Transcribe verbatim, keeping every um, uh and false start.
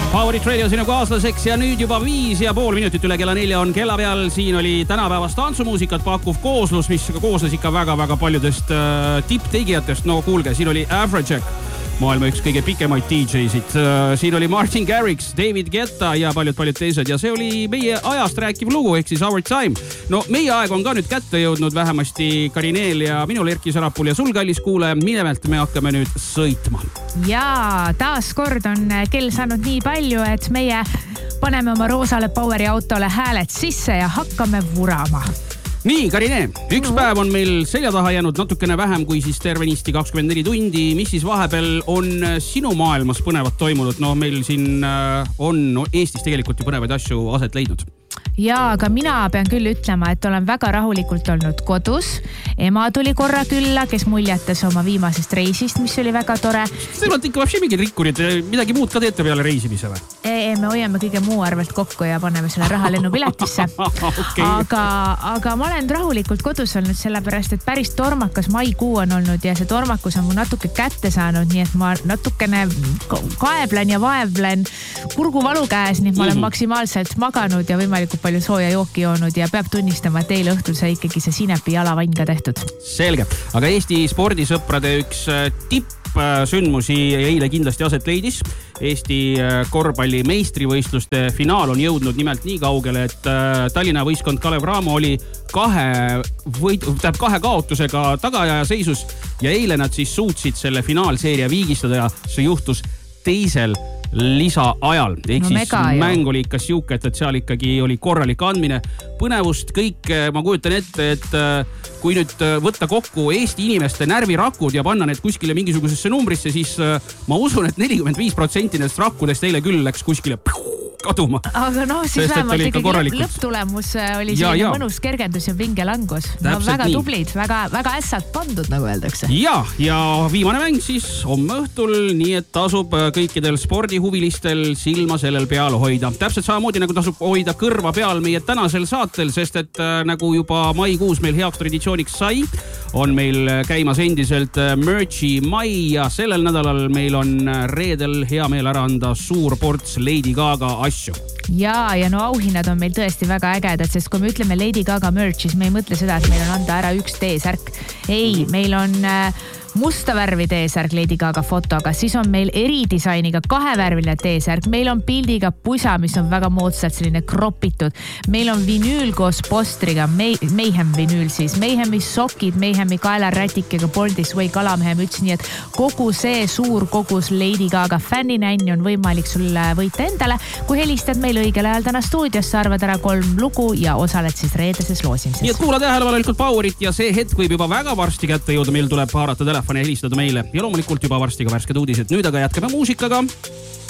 Powerit Radio sinu kaaslaseks ja nüüd juba viis ja pool minutit üle kella nelja on kella peal. Siin oli tänapäevast tantsumuusikat pakkuv kooslus, mis koosnes ikka väga-väga paljudest äh, tipptegijatest. No kuulge, siin oli Afrojack, maailma üks kõige pikemaid D J-sid. Uh, siin oli Martin Garrix, David Guetta ja paljud-paljud teised. Ja see oli meie ajast rääkiv lugu, ehk siis Our Time. No meie aeg on ka nüüd kätte jõudnud vähemasti Karineel ja minul Erki Sarapul ja sul, kallis kuule. Nimelt me hakkame nüüd sõitma. Ja taas kord on kell saanud nii palju, et meie paneme oma roosale Poweri autole hääled sisse ja hakkame vurama. Nii, Karine, üks päev on meil selja taha jäänud natukene vähem kui siis tervenisti kakskümmend neli tundi. Mis siis vahepeal on sinu maailmas põnevat toimunud? No meil siin on Eestis tegelikult ju põnevaid asju aset leidnud. Ja, aga mina pean küll ütlema, et olen väga rahulikult olnud kodus. Ema tuli korra külla, kes muljatas oma viimasest reisist, mis oli väga tore. Teil on ikka vapsi mingid rikkurid, midagi muud ka teete peale reisimise või? Ei, me hoiame kõige muu arvelt kokku ja paneme selle raha lennupiletisse. okay. aga, aga ma olen rahulikult kodus olnud sellepärast, et päris tormakas maikuu on olnud ja see tormakus on mu natuke kätte saanud, nii et ma natukene kaeblen ja vaevlen kurguvalu käes, nii et ma olen maksimaalselt maganud ja võimalikult palju sooja jooki joonud ja peab tunnistama, et eile õhtul sai ikkagi see sinepi jalavann ka tehtud. Selge, aga Eesti spordisõprade üks tippsündmusi eile kindlasti aset leidis. Eesti korvpalli meistrivõistluste finaal on jõudnud nimelt nii kaugele, et Tallinna võistkond Kalev Cramo oli kahe, võid, tähendab kahe kaotusega tagaaja seisus ja eile nad siis suutsid selle finaalseeria viigistada ja see juhtus teisel lisa ajal. Ehk no siis mäng oli ikka siuke, et, et seal ikkagi oli korralik andmine. Põnevust kõik, ma kujutan ette, et kui nüüd võtta kokku Eesti inimeste närvirakud ja panna need kuskile mingisugusesse numbrisse, siis ma usun, et nelikümmend viis protsenti nendest rakkudest eile küll läks kuskile kaduma. Aga no siis Sest, vähemalt ikkagi lõpptulemus oli ja, selline ja. mõnus kergendus ja pingelangus. No, väga nii. tublid, väga, väga ässalt pandud, nagu öeldakse. Ja, ja viimane mäng siis homme õhtul, nii et tasub kõikidel spordihuvilistel silma sellel peal hoida. Täpselt samamoodi nagu tasub hoida kõrva peal meie tänasel saatel, sest et nagu juba maikuus meil heaks traditsiooniks sai, on meil käimas endiselt Merchi mai ja sellel nädalal meil on reedel hea meel ära anda suur ports Lady Gaga asju. Ja, ja no auhinnad on meil tõesti väga ägedad, sest kui me ütleme Lady Gaga merch, siis me ei mõtle seda, et meil on anda ära üks T-särk. Ei, meil on musta värvi T-särk Lady Gaga fotoga, siis on meil eridisainiga kahevärviline T-särk, meil on pildiga pusa, mis on väga moodsalt selline kropitud, meil on vinüül koos postriga, Mayhem vinüül siis, Mayhemi sokid, Mayhemi kaelarätikega, Born This Way kalamehe müts, nii et kogu see suur kogus Lady Gaga fänninänni on võimalik sulle võita endale, kui helistad meil õigel ajal täna stuudiosse, arvad ära kolm lugu ja osaled siis reedeses loosimises. Nii et kuula tähelepanelikult Powerit ja see hetk võib juba väga varsti kätte jõuda, meil tuleb haarata telefoni ja helistada meile ja loomulikult juba varsti ka värsked uudised. Nüüd aga jätkame muusikaga.